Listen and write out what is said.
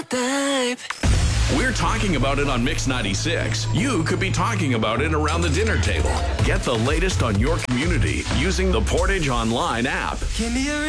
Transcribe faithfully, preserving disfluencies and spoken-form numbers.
the type. We're talking about it on Mix ninety-six. You could be talking about it around the dinner table. Get the latest on your community using the Portage Online app. Give me a